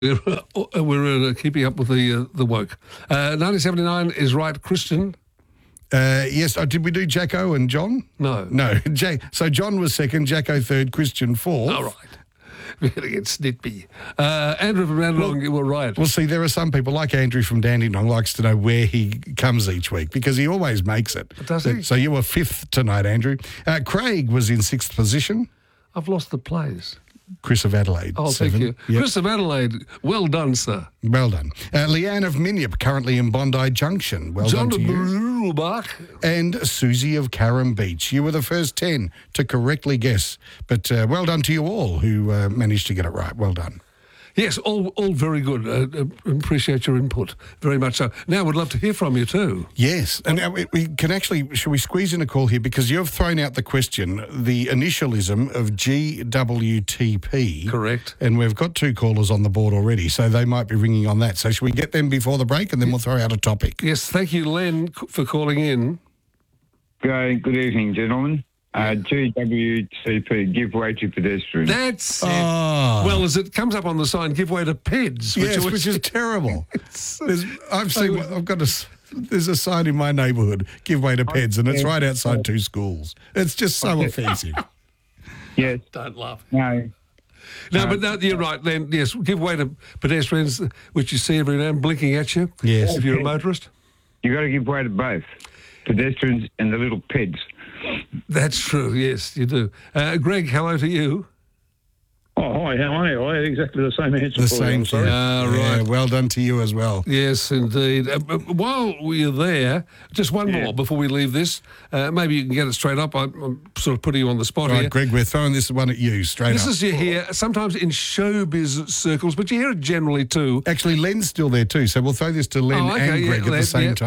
We're keeping up with the woke. 1979 is right, Christian. Yes. Did we do Jacko and John? No. No. So John was second, Jacko third, Christian fourth. All right. We're going to get snippy. Andrew from Dandenong, you were right. Well, see, there are some people like Andrew from Dandenong likes to know where he comes each week because he always makes it. Does he? So you were fifth tonight, Andrew. Craig was in sixth position. I've lost the place. Chris of Adelaide. Oh, seven. thank you. Yep. Chris of Adelaide, well done, sir. Well done. Leanne of Minyip, currently in Bondi Junction. Well John done to you. Bach. And Susie of Carrum Beach. You were the first 10 to correctly guess. But well done to you all who managed to get it right. Well done. Yes, all very good. Appreciate your input very much so. Now, we'd love to hear from you too. Yes, and we can actually, should we squeeze in a call here? Because you've thrown out the question, the initialism of GWTP. Correct. And we've got two callers on the board already, so they might be ringing on that. So should we get them before the break and then we'll throw out a topic? Yes, thank you, Len, for calling in. Good evening, gentlemen. GWTP, give way to pedestrians. That's it. Oh. Well, as it comes up on the sign, give way to PEDs. Which is terrible. There's a sign in my neighbourhood, give way to PEDs, and it's right outside two schools. It's just so offensive. Yes. Don't laugh. No. No, but no, you're right, Len. Yes, give way to pedestrians, which you see every now and then blinking at you. Yes. If you're a motorist. You got to give way to both pedestrians and the little peds. That's true, yes, you do. Greg, hello to you. Oh, hi, how are you? I had exactly the same answer The for same you. thing. Right. Yeah, well done to you as well. Yes, indeed. While we're there, just one more before we leave this. Maybe you can get it straight up. I'm sort of putting you on the spot Right, here. Greg, we're throwing this one at you, straight This up. is you hear sometimes in showbiz circles, but you hear it generally too. Actually, Len's still there too, so we'll throw this to Len Oh, okay, and Greg yeah, at the Len, same yeah. time.